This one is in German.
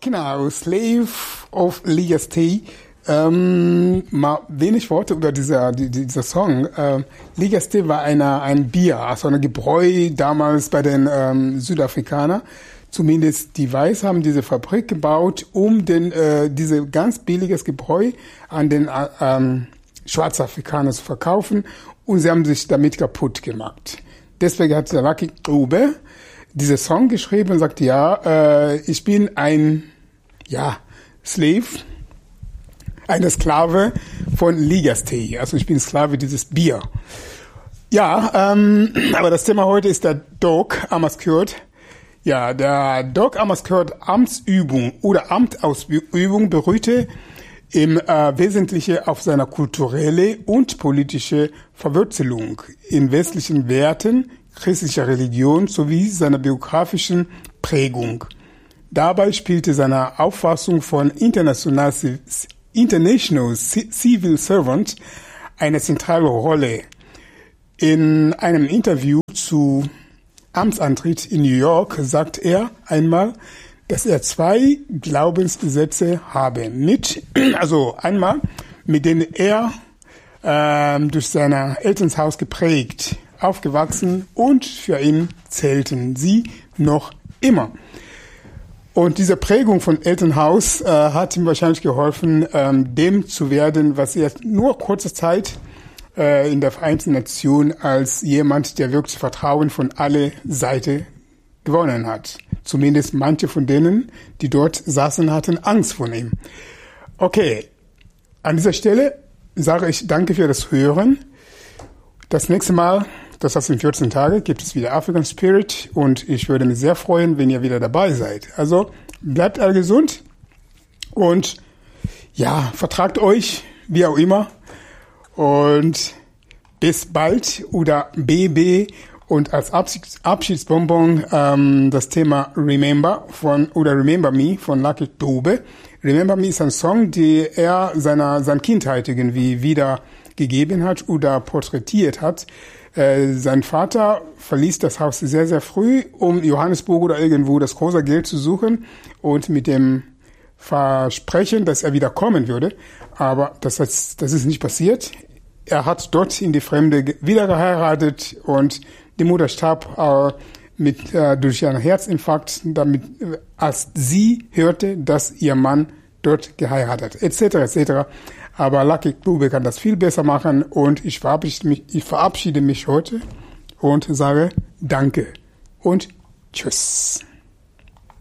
Genau, Slave of Legasthee. Mal wenig Worte über dieser Song. Legasthee war ein Bier, also ein Gebräu damals bei den Südafrikanern. Zumindest die Weiß haben diese Fabrik gebaut, um diese ganz billiges Gebräu an den Schwarzafrikaner zu verkaufen, und sie haben sich damit kaputt gemacht. Deswegen hat der Lucky Dube diesen Song geschrieben und sagt, ich bin ein Slave, eine Sklave von Legasthee. Also ich bin Sklave dieses Bier. Ja, aber das Thema heute ist der Dog Amaskurt. Ja, der Dog Amaskurt Amtsübung oder Amtausübung beruhte im Wesentlichen auf seiner kulturelle und politische Verwurzelung in westlichen Werten, christlicher Religion sowie seiner biografischen Prägung. Dabei spielte seine Auffassung von International Civil Servant eine zentrale Rolle. In einem Interview zu Amtsantritt in New York sagt er einmal, dass er 2 Glaubenssätze habe. Einmal, mit denen er durch sein Elternhaus geprägt, aufgewachsen, und für ihn zählten sie noch immer. Und diese Prägung von Elternhaus hat ihm wahrscheinlich geholfen, dem zu werden, was er nur kurze Zeit in der Vereinten Nationen als jemand, der wirklich Vertrauen von alle Seiten gewonnen hat. Zumindest manche von denen, die dort saßen, hatten Angst vor ihm. Okay, an dieser Stelle sage ich danke für das Hören. Das nächste Mal, das heißt in 14 Tagen, gibt es wieder African Spirit, und ich würde mich sehr freuen, wenn ihr wieder dabei seid. Also bleibt alle gesund und vertragt euch, wie auch immer, und bis bald, oder BB. Und als Abschiedsbonbon das Thema Remember Me von Lucky Dube. Remember Me ist ein Song, den er seiner Kindheit irgendwie wiedergegeben hat oder porträtiert hat. Sein Vater verließ das Haus sehr, sehr früh, um Johannesburg oder irgendwo das große Geld zu suchen, und mit dem Versprechen, dass er wieder kommen würde. Aber das ist nicht passiert. Er hat dort in die Fremde wieder geheiratet, und die Mutter starb durch einen Herzinfarkt, als sie hörte, dass ihr Mann dort geheiratet, etc. Aber Lucky Dube kann das viel besser machen, und ich verabschiede mich heute und sage Danke und Tschüss.